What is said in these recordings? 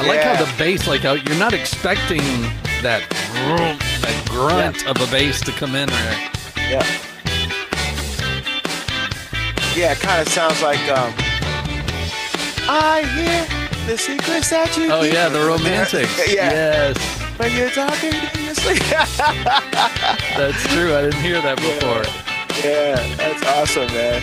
like how the bass, like how you're not expecting that grunt of a bass to come in there. Yeah. Yeah, it kind of sounds like I hear the secrets that you Oh keep. yeah, the Romantics. Yeah. Yes. When you're talking in your sleep. That's true. I didn't hear that before. Yeah, that's awesome, man.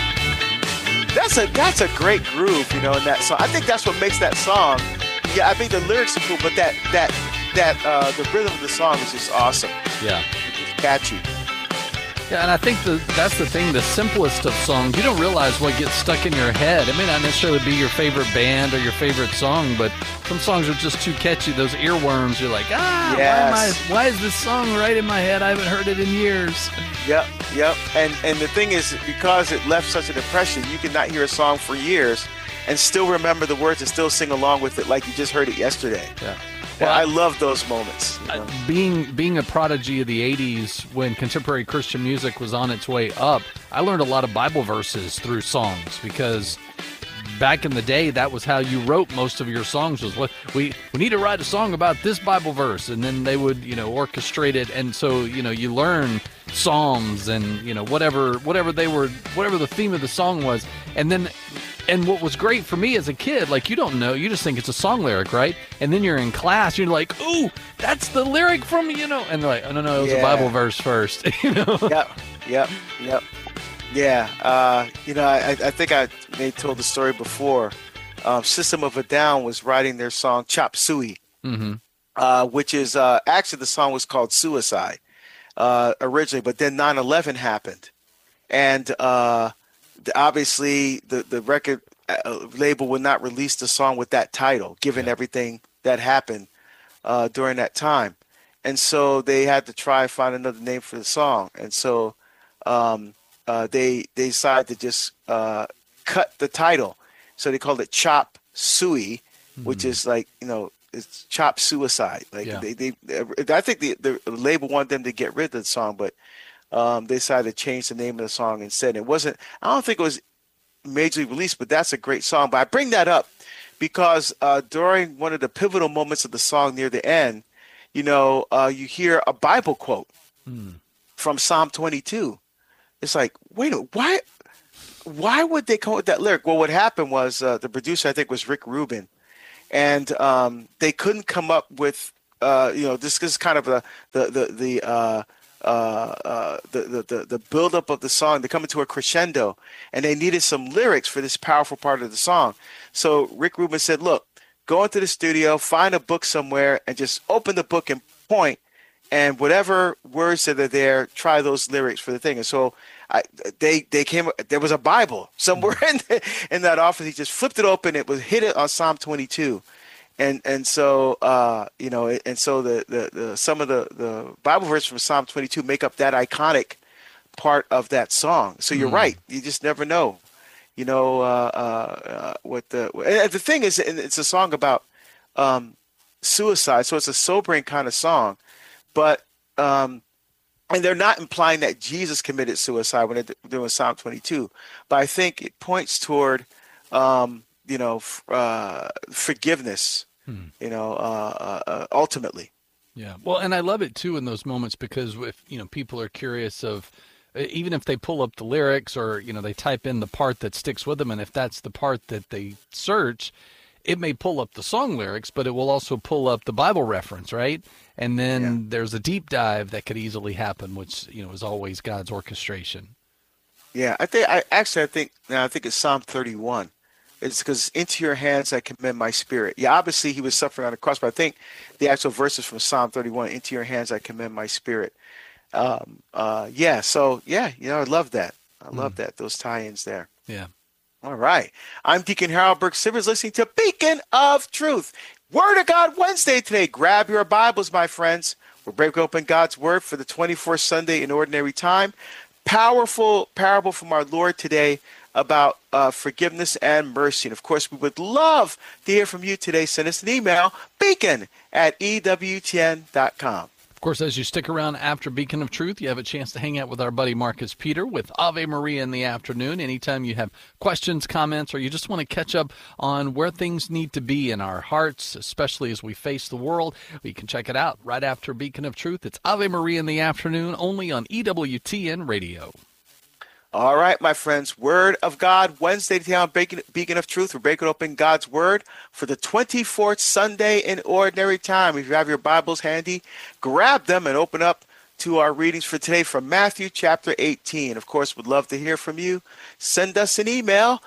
That's a great groove, in that song. I think that's what makes that song. Yeah, I think the lyrics are cool, but the rhythm of the song is just awesome. Yeah. It's just catchy. Yeah, and I think that's the thing, the simplest of songs, you don't realize what gets stuck in your head. It may not necessarily be your favorite band or your favorite song, but some songs are just too catchy. Those earworms, you're like, yes. why is this song right in my head? I haven't heard it in years. Yep. And the thing is, because it left such an impression, you can not hear a song for years and still remember the words and still sing along with it like you just heard it yesterday. Yeah. Well, I love those moments. Being a prodigy of the 80s when contemporary Christian music was on its way up, I learned a lot of Bible verses through songs because back in the day, that was how you wrote most of your songs was, we need to write a song about this Bible verse, and then they would, orchestrate it. And so, you learn Psalms and, whatever the theme of the song was. And what was great for me as a kid, like, you don't know, you just think it's a song lyric, right? And then you're in class, you're like, ooh, that's the lyric from, and they're like, oh, no, it was a Bible verse first, Yep. Yeah. I think I may have told the story before. System of a Down was writing their song Chop Suey, which is actually the song was called Suicide originally, but then 9/11 happened. And obviously the record label would not release the song with that title, given everything that happened during that time. And so they had to try and find another name for the song. And so they decided to just cut the title. So they called it Chop Suey, which is like, it's Chop Suicide. Like I think the label wanted them to get rid of the song, but they decided to change the name of the song instead. It wasn't, I don't think it was majorly released, but that's a great song. But I bring that up because during one of the pivotal moments of the song near the end, you hear a Bible quote from Psalm 22. It's like, wait a minute, why would they come up with that lyric? Well, what happened was the producer, I think, was Rick Rubin, and they couldn't come up with, this is kind of the buildup of the song. They're coming to a crescendo, and they needed some lyrics for this powerful part of the song. So Rick Rubin said, look, go into the studio, find a book somewhere, and just open the book and point, and whatever words that are there, try those lyrics for the thing. And so they came. There was a Bible somewhere in that office. He just flipped it open. It was hit it on Psalm 22. And so and so the some of the Bible verses from Psalm 22 make up that iconic part of that song. So you're right. You just never know. What and the thing is, it's a song about suicide, so it's a sobering kind of song, but and they're not implying that Jesus committed suicide when they're doing Psalm 22, but I think it points toward forgiveness, ultimately. Yeah. Well, and I love it too in those moments because if, people are curious of, even if they pull up the lyrics or, they type in the part that sticks with them. And if that's the part that they search, it may pull up the song lyrics, but it will also pull up the Bible reference, right? And then there's a deep dive that could easily happen, which, is always God's orchestration. Yeah. I think it's Psalm 31. It's because into your hands I commend my spirit. Yeah, obviously he was suffering on the cross, but I think the actual verses from Psalm 31, into your hands I commend my spirit. I love that. I love that, those tie-ins there. Yeah. All right. I'm Deacon Harold Burke Sivers, listening to Beacon of Truth. Word of God Wednesday today. Grab your Bibles, my friends. We'll break open God's Word for the 24th Sunday in Ordinary Time. Powerful parable from our Lord today about forgiveness and mercy. And, of course, we would love to hear from you today. Send us an email, beacon@ewtn.com. Of course, as you stick around after Beacon of Truth, you have a chance to hang out with our buddy Marcus Peter with Ave Maria in the afternoon. Anytime you have questions, comments, or you just want to catch up on where things need to be in our hearts, especially as we face the world, you can check it out right after Beacon of Truth. It's Ave Maria in the afternoon, only on EWTN Radio. All right, my friends, Word of God, Wednesday down Beacon of Truth. We're breaking open God's Word for the 24th Sunday in Ordinary Time. If you have your Bibles handy, grab them and open up to our readings for today from Matthew chapter 18. Of course, we'd love to hear from you. Send us an email,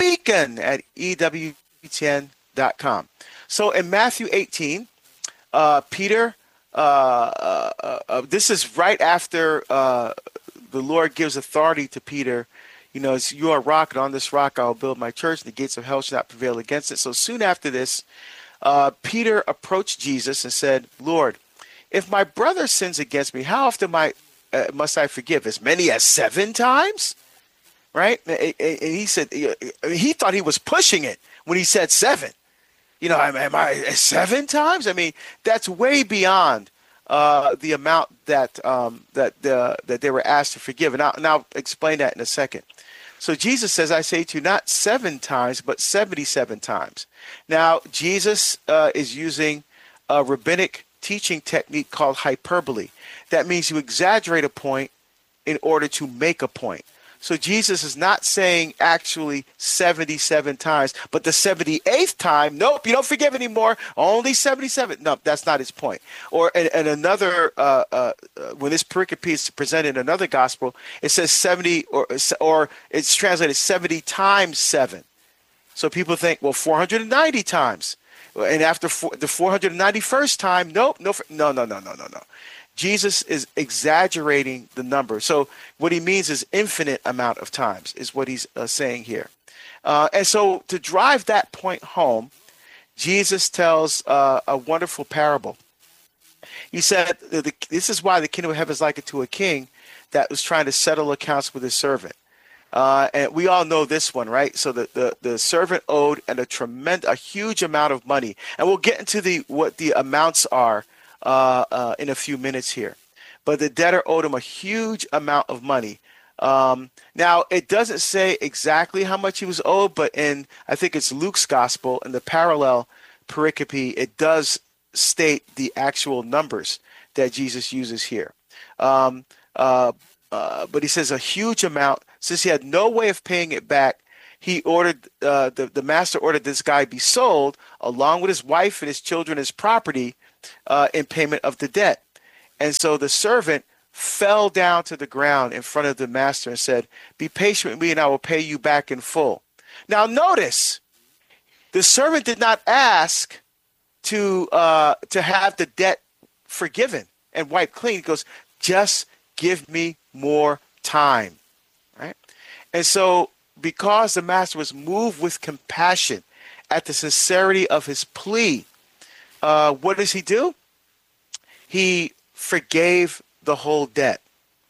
beacon@ewtn.com. So in Matthew 18, Peter, this is right after the Lord gives authority to Peter. You know, it's, you are a rock, and on this rock I will build my church, and the gates of hell shall not prevail against it. So soon after this, Peter approached Jesus and said, Lord, if my brother sins against me, how often must I forgive? As many as 7 times? Right? And he said, he thought he was pushing it when he said 7. You know, am I 7 times? I mean, that's way beyond the amount that they were asked to forgive. And I'll explain that in a second. So Jesus says, I say to you, not 7 times, but 77 times. Now, Jesus is using a rabbinic teaching technique called hyperbole. That means you exaggerate a point in order to make a point. So Jesus is not saying actually 77 times, but the 78th time, nope, you don't forgive anymore, only 77. No, that's not his point. Or and another, when this pericope is presented in another gospel, it says 70, or it's translated 70 times 7. So people think, well, 490 times. And after the 491st time, nope, no. Jesus is exaggerating the number. So what he means is infinite amount of times is what he's saying here. And so to drive that point home, Jesus tells a wonderful parable. He said, this is why the kingdom of heaven is like it to a king that was trying to settle accounts with his servant. And we all know this one, right? So the servant owed a huge amount of money. And we'll get into what the amounts are in a few minutes here. But the debtor owed him a huge amount of money. Now, it doesn't say exactly how much he was owed, but I think it's Luke's gospel, in the parallel pericope, it does state the actual numbers that Jesus uses here. But he says a huge amount. Since he had no way of paying it back, he ordered the master ordered this guy be sold along with his wife and his children, his property, in payment of the debt. And so the servant fell down to the ground in front of the master and said, be patient with me and I will pay you back in full. Now notice, the servant did not ask to have the debt forgiven and wiped clean. He goes, just give me more time. Right? And so because the master was moved with compassion at the sincerity of his plea, what does he do? He forgave the whole debt.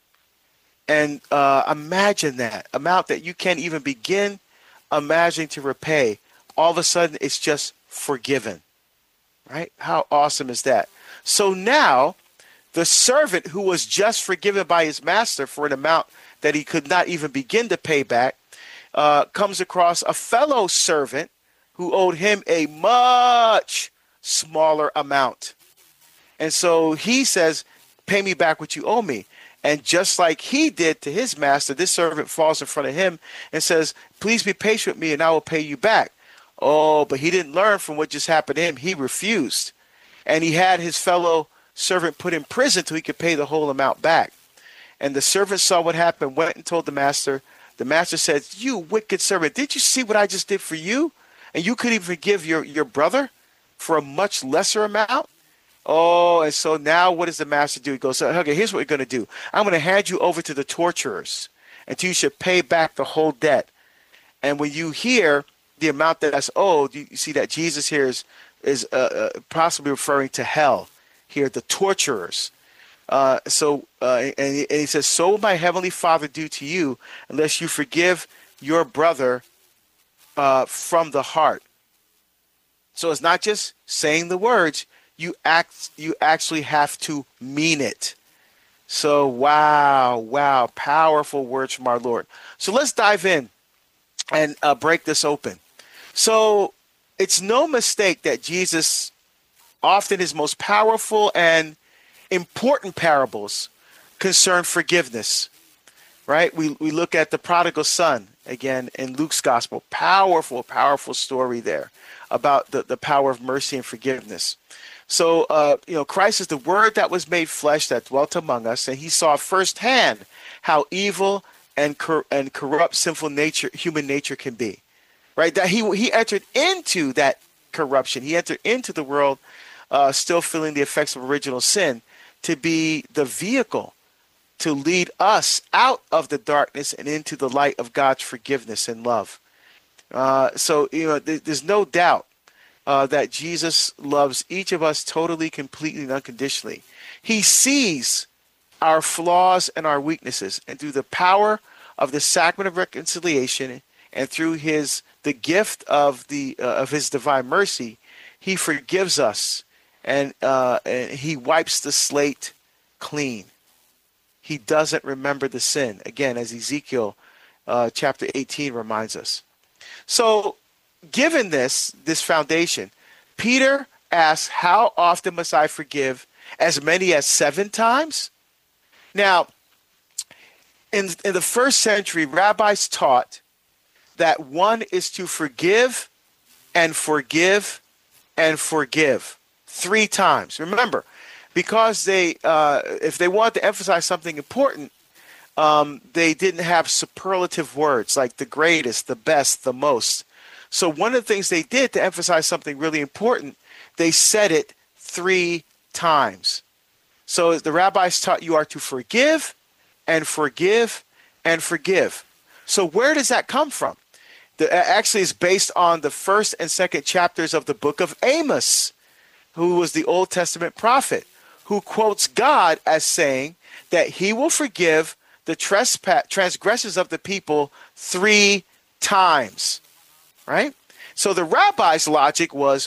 And imagine that amount that you can't even begin imagining to repay. All of a sudden, it's just forgiven. Right? How awesome is that? So now, the servant who was just forgiven by his master for an amount that he could not even begin to pay back, comes across a fellow servant who owed him a much smaller amount. And so he says, pay me back what you owe me. And just like he did to his master, this servant falls in front of him and says, please be patient with me and I will pay you back. Oh, but he didn't learn from what just happened to him. He refused. And he had his fellow servant put in prison till he could pay the whole amount back. And the servant saw what happened, went and told the master. The master said, you wicked servant, did you see what I just did for you? And you couldn't even forgive your brother for a much lesser amount? Oh, and so now what does the master do? He goes, okay, here's what we're going to do. I'm going to hand you over to the torturers until you should pay back the whole debt. And when you hear the amount that's owed, you see that Jesus here is possibly referring to hell here, the torturers. And he says, so will my heavenly Father do to you unless you forgive your brother from the heart. So it's not just saying the words, you actually have to mean it. So wow, powerful words from our Lord. So let's dive in and break this open. So it's no mistake that Jesus, often his most powerful and important parables, concern forgiveness, right? We look at the prodigal son again in Luke's gospel. Powerful story there about the power of mercy and forgiveness. So, Christ is the Word that was made flesh that dwelt among us, and he saw firsthand how evil and corrupt, sinful nature, human nature can be, right? That he entered into that corruption. He entered into the world still feeling the effects of original sin to be the vehicle to lead us out of the darkness and into the light of God's forgiveness and love. There's no doubt that Jesus loves each of us totally, completely, and unconditionally. He sees our flaws and our weaknesses, and through the power of the sacrament of reconciliation and through the gift of his divine mercy, he forgives us and he wipes the slate clean. He doesn't remember the sin, again, as Ezekiel chapter 18 reminds us. So, given this foundation, Peter asks, how often must I forgive? As many as 7 times? Now, in the first century, rabbis taught that one is to forgive and forgive and forgive 3 times. Remember, because if they wanted to emphasize something important, they didn't have superlative words like the greatest, the best, the most. So one of the things they did to emphasize something really important, they said it 3 times. So the rabbis taught you are to forgive and forgive and forgive. So where does that come from? Actually, it's based on the first and second chapters of the book of Amos, who was the Old Testament prophet, who quotes God as saying that he will forgive the transgressions of the people 3 times, right? So the rabbi's logic was,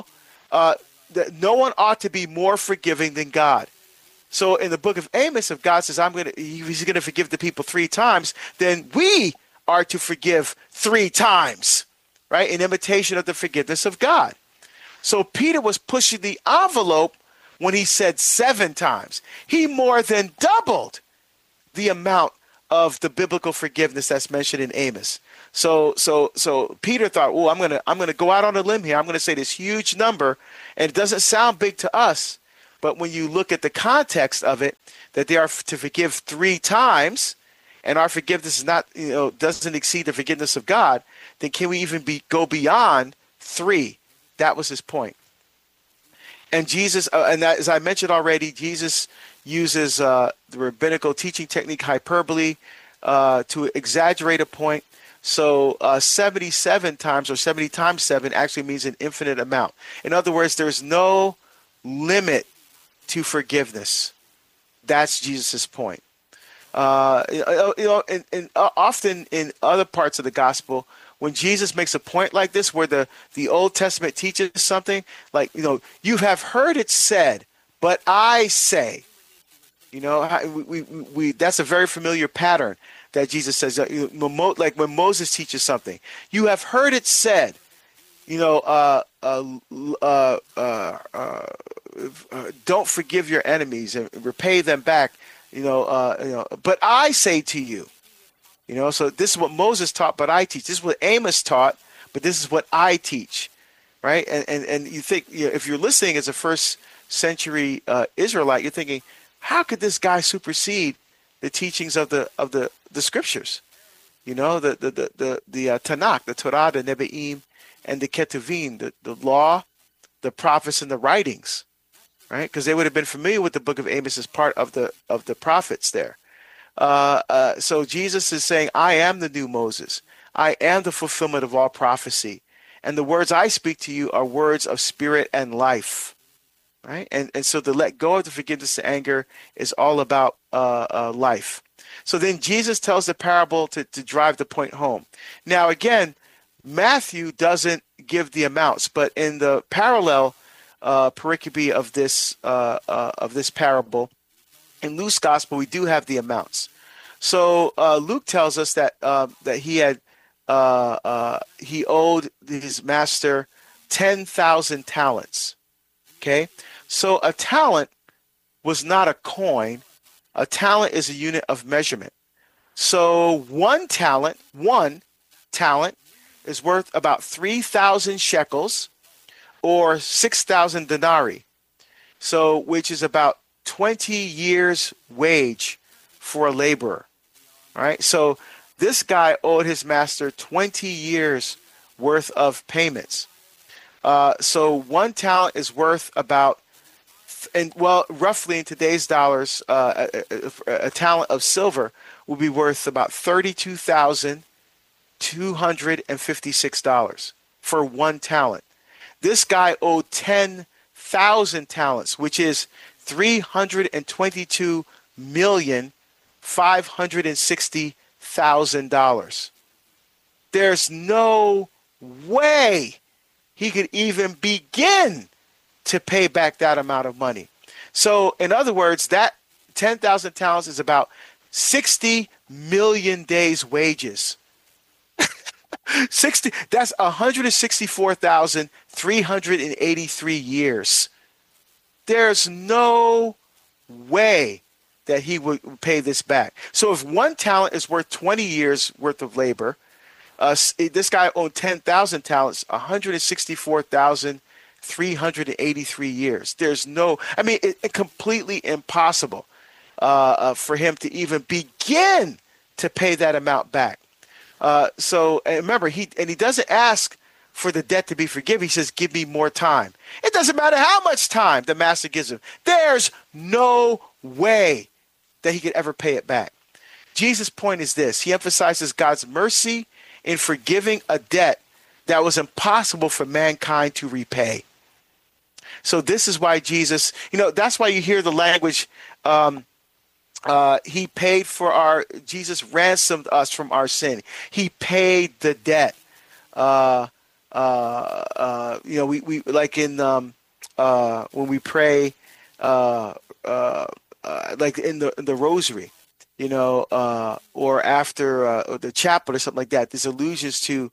that no one ought to be more forgiving than God. So in the book of Amos, if God says he's going to forgive the people 3 times, then we are to forgive 3 times, right? In imitation of the forgiveness of God. So Peter was pushing the envelope when he said 7 times. He more than doubled the amount of the biblical forgiveness that's mentioned in Amos. So Peter thought, I'm gonna go out on a limb here. I'm gonna say this huge number, and it doesn't sound big to us, but when you look at the context of it, that they are to forgive 3 times, and our forgiveness is not, doesn't exceed the forgiveness of God, then can we even go beyond 3? That was his point. And Jesus, as I mentioned already, Jesus uses the rabbinical teaching technique hyperbole to exaggerate a point. So 77 times or 70 times 7 actually means an infinite amount. In other words, there's no limit to forgiveness. That's Jesus's point. Often in other parts of the gospel, when Jesus makes a point like this, where the Old Testament teaches something, like, you have heard it said, but I say, that's a very familiar pattern that Jesus says, like when Moses teaches something, you have heard it said, don't forgive your enemies and repay them back, but I say to you. So this is what Moses taught, but I teach. This is what Amos taught, but this is what I teach, right? And you think, if you're listening as a first century Israelite, you're thinking, how could this guy supersede the teachings of the scriptures? The Tanakh, the Torah, the Nevi'im, and the Ketuvim, the law, the prophets, and the writings, right? Because they would have been familiar with the book of Amos as part of the prophets there. So Jesus is saying, I am the new Moses. I am the fulfillment of all prophecy. And the words I speak to you are words of spirit and life. Right? And so to let go of the forgiveness and anger is all about life. So then Jesus tells the parable to drive the point home. Now, again, Matthew doesn't give the amounts, but in the parallel pericope of this parable. In Luke's gospel, we do have the amounts. So Luke tells us that he owed his master 10,000 talents. Okay, so a talent was not a coin. A talent is a unit of measurement. So one talent is worth about 3,000 shekels, or 6,000 denarii. So, which is about 20 years' wage for a laborer. All right. So this guy owed his master 20 years worth of payments. So one talent is worth about, roughly in today's dollars, a talent of silver will be worth about $32,256 for one talent. This guy owed 10,000 talents, which is $322,560,000. There's no way he could even begin to pay back that amount of money. So, in other words, that 10,000 talents is about 60 million days' wages. 60, that's 164,383 years. There's no way that he would pay this back. So if one talent is worth 20 years worth of labor, this guy owned 10,000 talents, 164,383 years. There's no, I mean, it's completely impossible for him to even begin to pay that amount back. So and remember, he doesn't ask for the debt to be forgiven. He says, give me more time. It doesn't matter how much time the master gives him. There's no way that he could ever pay it back. Jesus' point is this. He emphasizes God's mercy in forgiving a debt that was impossible for mankind to repay. So this is why Jesus, that's why you hear the language, he paid for Jesus ransomed us from our sin. He paid the debt. We like in when we pray, like in the rosary, or after the chapel or something like that. There's allusions to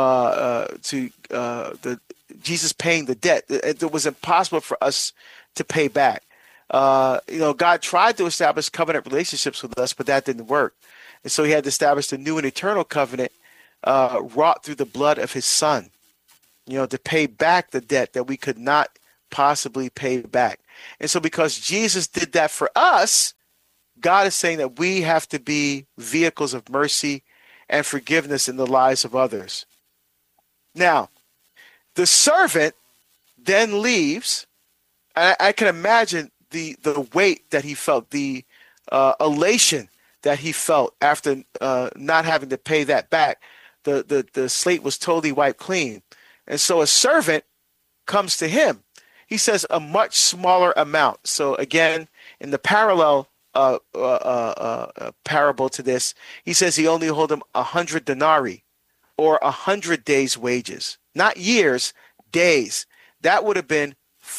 the Jesus paying the debt. It was impossible for us to pay back. God tried to establish covenant relationships with us, but that didn't work. And so he had to establish a new and eternal covenant wrought through the blood of his son, to pay back the debt that we could not possibly pay back. And so because Jesus did that for us, God is saying that we have to be vehicles of mercy and forgiveness in the lives of others. Now, the servant then leaves. I can imagine the weight that he felt, the elation that he felt after not having to pay that back. The slate was totally wiped clean. And so a servant comes to him. He says a much smaller amount. So again, in the parallel parable to this, he says he only owed him 100 denarii, or 100 days' wages. Not years, days. That would have been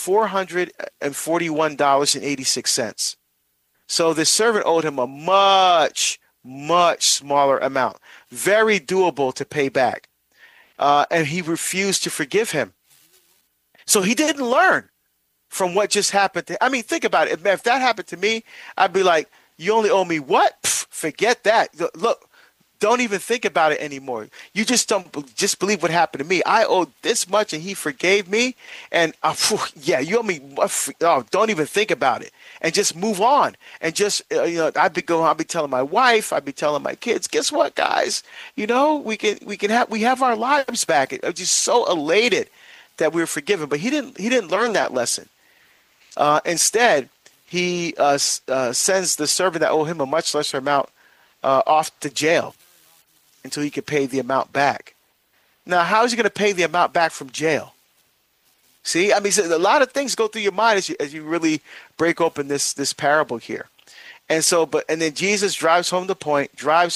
$441.86. So the servant owed him a much, much smaller amount. Very doable to pay back. And he refused to forgive him. So he didn't learn from what just happened to him. I mean, think about it. If that happened to me, I'd be like, you only owe me what? Pff, forget that. Look, don't even think about it anymore. You just just believe what happened to me. I owed this much and he forgave me. And you owe me. Don't even think about it and just move on. And just, I'd be telling my wife, I'd be telling my kids, guess what, guys? We have our lives back. I'm just so elated that we were forgiven. But he didn't learn that lesson. Instead, he sends the servant that owed him a much lesser amount off to jail until he could pay the amount back. Now, how is he going to pay the amount back from jail? See, I mean, so a lot of things go through your mind as you really break open this parable here. And so, and then Jesus drives home the point.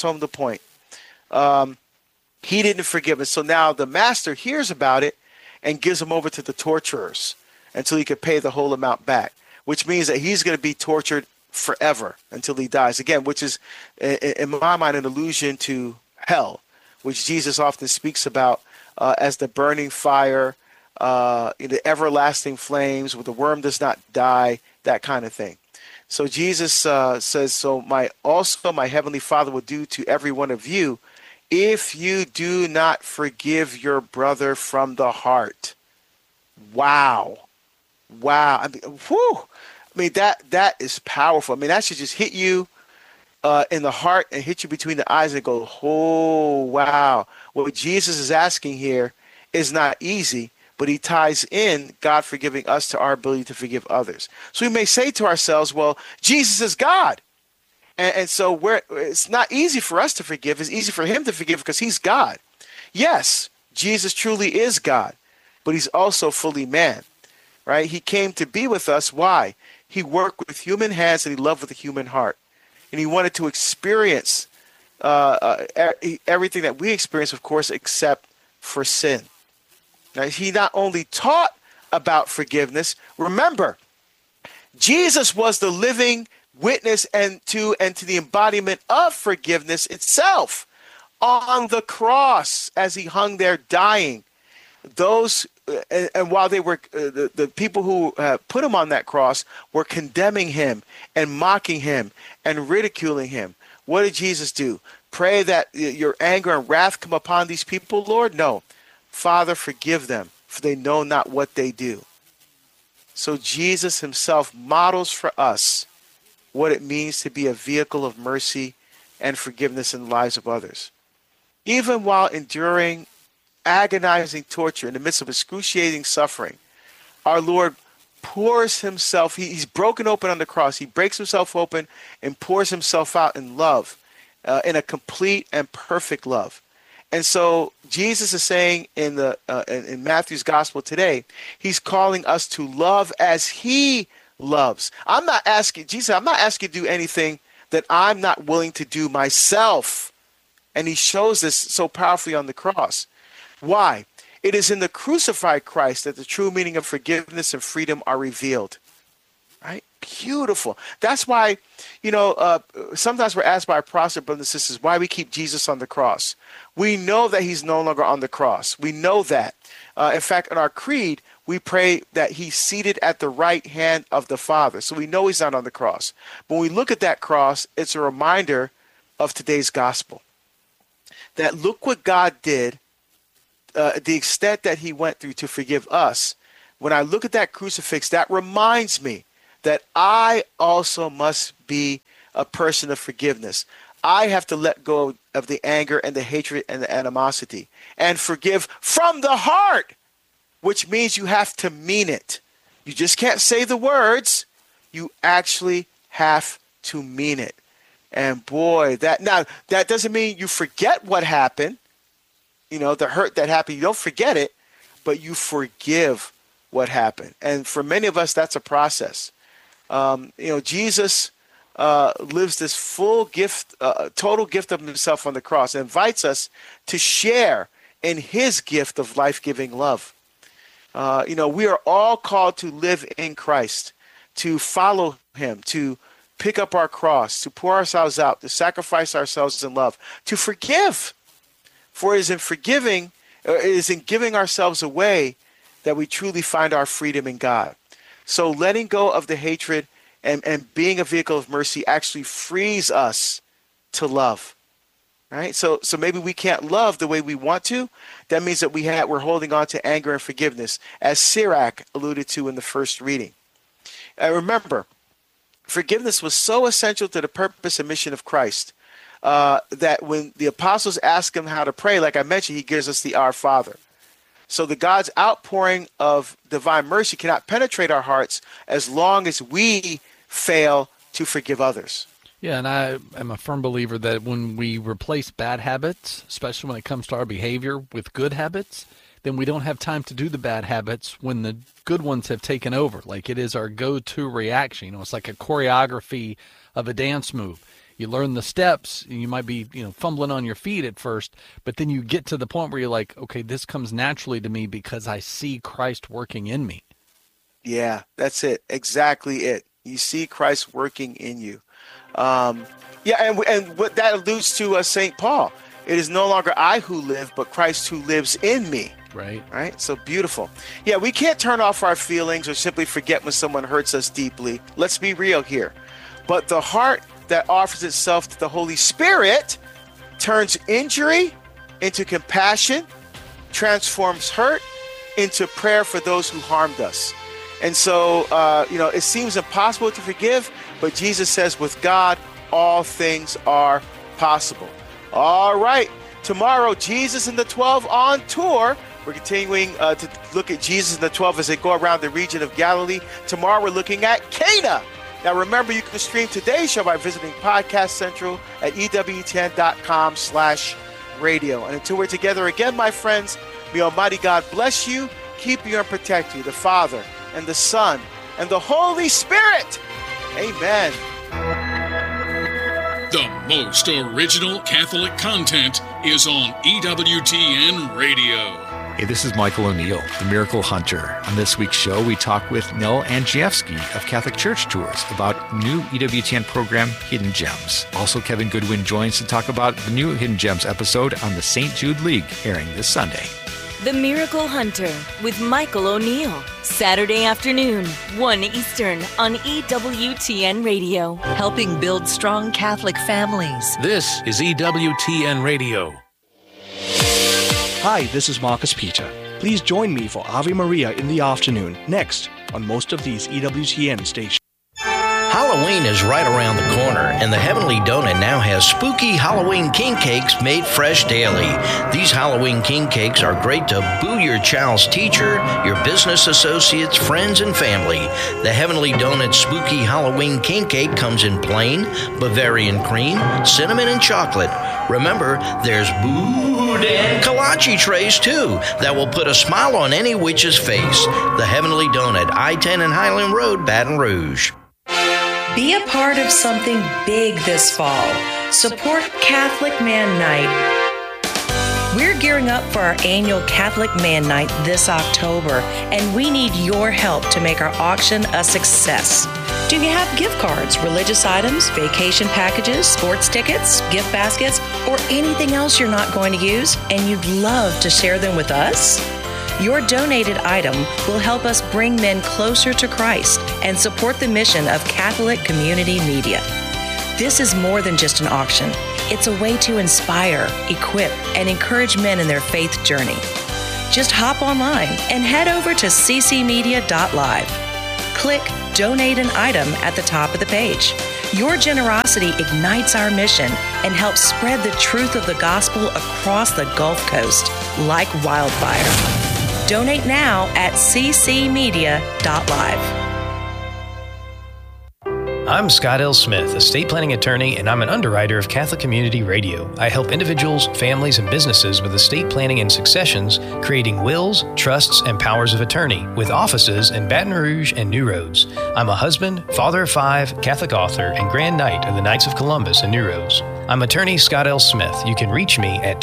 He didn't forgive us. So now the master hears about it and gives him over to the torturers. until he could pay the whole amount back, which means that he's going to be tortured forever until he dies. Again, which is, in my mind, an allusion to hell, which Jesus often speaks about as the burning fire, the everlasting flames, where the worm does not die, that kind of thing. So Jesus says, so my heavenly Father will do to every one of you if you do not forgive your brother from the heart. Wow. I mean, whew. I mean, that is powerful. I mean, that should just hit you in the heart and hit you between the eyes and go, oh, wow. What Jesus is asking here is not easy, but he ties in God forgiving us to our ability to forgive others. So we may say to ourselves, well, Jesus is God. And so it's not easy for us to forgive. It's easy for him to forgive because he's God. Yes, Jesus truly is God, but he's also fully man, right? He came to be with us. Why? He worked with human hands and he loved with a human heart. And he wanted to experience everything that we experience, of course, except for sin. Now, he not only taught about forgiveness, remember, Jesus was the living witness and to the embodiment of forgiveness itself on the cross as he hung there dying. Those and while they were the people who put him on that cross were condemning him and mocking him and ridiculing him. What did Jesus do? Pray that your anger and wrath come upon these people, Lord? No. Father, forgive them, for they know not what they do. So Jesus himself models for us what it means to be a vehicle of mercy and forgiveness in the lives of others. Even while enduring agonizing torture in the midst of excruciating suffering, our Lord pours himself, he's broken open on the cross, he breaks himself open and pours himself out in love, in a complete and perfect love. And so Jesus is saying in Matthew's gospel today, he's calling us to love as he loves. I'm not asking you to do anything that I'm not willing to do myself. And he shows this so powerfully on the cross. Why? It is in the crucified Christ that the true meaning of forgiveness and freedom are revealed. Right? Beautiful. That's why, sometimes we're asked by our Protestant brothers and sisters why we keep Jesus on the cross. We know that he's no longer on the cross. We know that. In fact, in our creed, we pray that he's seated at the right hand of the Father. So we know he's not on the cross. When we look at that cross, it's a reminder of today's gospel. That look what God did, the extent that he went through to forgive us. When I look at that crucifix, that reminds me that I also must be a person of forgiveness. I have to let go of the anger and the hatred and the animosity and forgive from the heart, which means you have to mean it. You just can't say the words. You actually have to mean it. And boy, that doesn't mean you forget what happened. The hurt that happened, you don't forget it, but you forgive what happened. And for many of us, that's a process. Jesus lives this full gift, total gift of himself on the cross and invites us to share in his gift of life-giving love. We are all called to live in Christ, to follow him, to pick up our cross, to pour ourselves out, to sacrifice ourselves in love, to forgive. For it is in giving ourselves away that we truly find our freedom in God. So letting go of the hatred and being a vehicle of mercy actually frees us to love. Right? So maybe we can't love the way we want to. That means that we're holding on to anger and forgiveness, as Sirach alluded to in the first reading. Remember, forgiveness was so essential to the purpose and mission of Christ that when the apostles ask him how to pray, like I mentioned, he gives us the Our Father. So the God's outpouring of divine mercy cannot penetrate our hearts as long as we fail to forgive others. Yeah, and I am a firm believer that when we replace bad habits, especially when it comes to our behavior, with good habits, then we don't have time to do the bad habits when the good ones have taken over. Like it is our go-to reaction. It's like a choreography of a dance move. You learn the steps, and you might be, fumbling on your feet at first, but then you get to the point where you're like, okay, this comes naturally to me because I see Christ working in me. Yeah, that's it. Exactly it. You see Christ working in you. And what that alludes to St. Paul. It is no longer I who live, but Christ who lives in me. Right. So beautiful. Yeah, we can't turn off our feelings or simply forget when someone hurts us deeply. Let's be real here. But the heart that offers itself to the Holy Spirit turns injury into compassion, transforms hurt into prayer for those who harmed us. And so, it seems impossible to forgive, but Jesus says with God, all things are possible. All right. Tomorrow, Jesus and the 12 on tour. We're continuing to look at Jesus and the 12 as they go around the region of Galilee. Tomorrow, we're looking at Cana. Now, remember, you can stream today's show by visiting Podcast Central at EWTN.com/radio. And until we're together again, my friends, may Almighty God bless you, keep you, and protect you, the Father and the Son and the Holy Spirit. Amen. The most original Catholic content is on EWTN Radio. Hey, this is Michael O'Neill, the Miracle Hunter. On this week's show, we talk with Nell Andrzejewski of Catholic Church Tours about new EWTN program, Hidden Gems. Also, Kevin Goodwin joins to talk about the new Hidden Gems episode on the St. Jude League, airing this Sunday. The Miracle Hunter with Michael O'Neill. Saturday afternoon, 1 Eastern on EWTN Radio. Helping build strong Catholic families. This is EWTN Radio. Hi, this is Marcus Peter. Please join me for Ave Maria in the afternoon, next on most of these EWTN stations. Halloween is right around the corner, and the Heavenly Donut now has spooky Halloween king cakes made fresh daily. These Halloween king cakes are great to boo your child's teacher, your business associates, friends, and family. The Heavenly Donut spooky Halloween king cake comes in plain, Bavarian cream, cinnamon, and chocolate. Remember, there's boudin kolache trays, too, that will put a smile on any witch's face. The Heavenly Donut, I-10 and Highland Road, Baton Rouge. Be a part of something big this fall. Support Catholic Man Night. We're gearing up for our annual Catholic Man Night this October, and we need your help to make our auction a success. Do you have gift cards, religious items, vacation packages, sports tickets, gift baskets, or anything else you're not going to use, and you'd love to share them with us? Your donated item will help us bring men closer to Christ and support the mission of Catholic Community Media. This is more than just an auction. It's a way to inspire, equip, and encourage men in their faith journey. Just hop online and head over to ccmedia.live. Click Donate an Item at the top of the page. Your generosity ignites our mission and helps spread the truth of the gospel across the Gulf Coast like wildfire. Donate now at ccmedia.live. I'm Scott L. Smith, estate planning attorney, and I'm an underwriter of Catholic Community Radio. I help individuals, families, and businesses with estate planning and successions, creating wills, trusts, and powers of attorney, with offices in Baton Rouge and New Roads. I'm a husband, father of 5, Catholic author, and Grand Knight of the Knights of Columbus in New Roads. I'm attorney Scott L. Smith. You can reach me at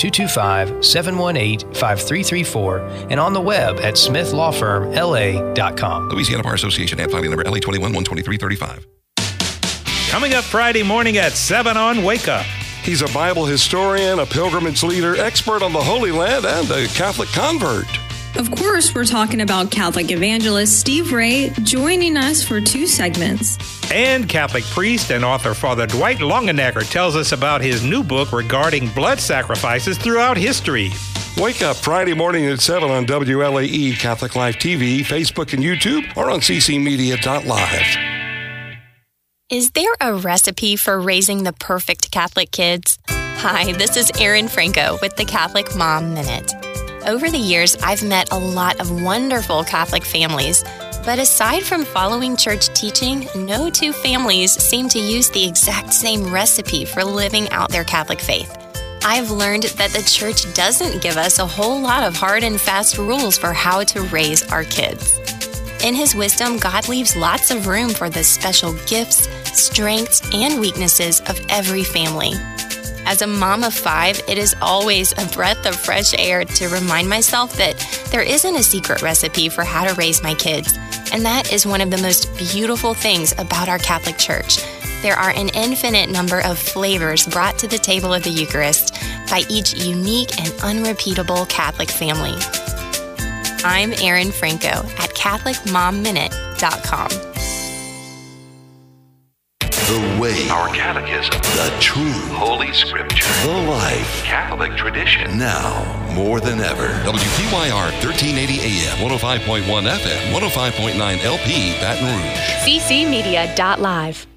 225-718-5334 and on the web at smithlawfirmla.com. Louisiana Bar Association, ad filing number LA21-12335. Coming up Friday morning at 7 on Wake Up. He's a Bible historian, a pilgrimage leader, expert on the Holy Land, and a Catholic convert. Of course, we're talking about Catholic evangelist Steve Ray, joining us for 2 segments. And Catholic priest and author Father Dwight Longenecker tells us about his new book regarding blood sacrifices throughout history. Wake Up Friday morning at 7 on WLAE, Catholic Life TV, Facebook, and YouTube, or on ccmedia.live. Is there a recipe for raising the perfect Catholic kids? Hi, this is Erin Franco with the Catholic Mom Minute. Over the years, I've met a lot of wonderful Catholic families, but aside from following church teaching, no 2 families seem to use the exact same recipe for living out their Catholic faith. I've learned that the church doesn't give us a whole lot of hard and fast rules for how to raise our kids. In His wisdom, God leaves lots of room for the special gifts, strengths, and weaknesses of every family. As a mom of 5, it is always a breath of fresh air to remind myself that there isn't a secret recipe for how to raise my kids. And that is one of the most beautiful things about our Catholic Church. There are an infinite number of flavors brought to the table of the Eucharist by each unique and unrepeatable Catholic family. I'm Erin Franco at CatholicMomMinute.com. The way, our catechism, the truth, Holy Scripture, the life, Catholic tradition. Now, more than ever. WPYR 1380 AM, 105.1 FM, 105.9 LP, Baton Rouge. ccmedia.live.